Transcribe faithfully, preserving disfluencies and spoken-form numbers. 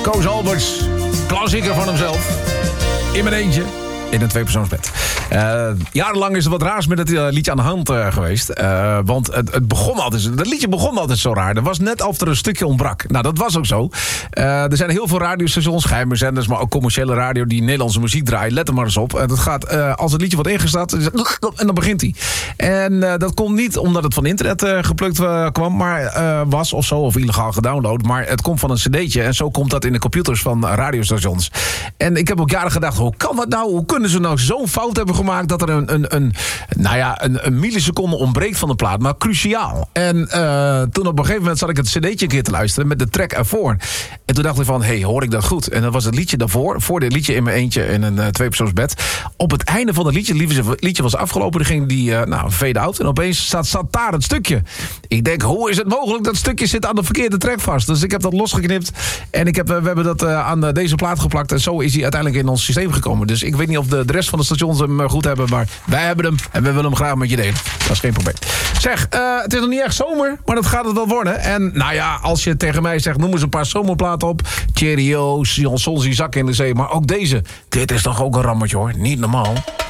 Koos Alberts, klassieker van hemzelf. In mijn eentje. In een tweepersoonsbed. Uh, jarenlang is er wat raars met het uh, liedje aan de hand uh, geweest. Uh, want het, het begon altijd... Het liedje begon altijd zo raar. Er was net of er een stukje ontbrak. Nou, dat was ook zo. Uh, er zijn heel veel radiostations, geheime zenders... maar ook commerciële radio die Nederlandse muziek draaien. Let er maar eens op. En dat gaat, uh, als het liedje wordt ingestart... en dan begint hij. En uh, dat komt niet omdat het van internet uh, geplukt uh, kwam... maar uh, was of zo, of illegaal gedownload. Maar het komt van een cd'tje. En zo komt dat in de computers van radiostations. En ik heb ook jaren gedacht... hoe kan dat nou? Hoe kunnen ze nou zo'n fout hebben gemaakt... dat er een, een, een, nou ja, een, een milliseconde ontbreekt van de plaat, maar cruciaal. En uh, toen op een gegeven moment zat ik het cd'tje een keer te luisteren met de track ervoor. En toen dacht ik van, hé, hey, hoor ik dat goed? En dat was het liedje daarvoor, voor dit liedje in mijn eentje in een uh, tweepersoonsbed. Op het einde van het liedje, het liedje was afgelopen, dan ging die, uh, nou, fade out. En opeens staat, staat daar het stukje. Ik denk, hoe is het mogelijk? Dat stukje zit aan de verkeerde track vast. Dus ik heb dat losgeknipt en ik heb, uh, we hebben dat uh, aan uh, deze plaat geplakt. En zo is hij uiteindelijk in ons systeem gekomen. Dus ik weet niet of de, de rest van de stations hem uh, goed hebben, maar wij hebben hem en we willen hem graag met je delen. Dat is geen probleem. Zeg, uh, het is nog niet echt zomer, maar dat gaat het wel worden. En nou ja, als je tegen mij zegt, noem eens een paar zomerplaten op. Cheerios, Jansons, die zakken in de zee. Maar ook deze. Dit is toch ook een rammetje hoor. Niet normaal.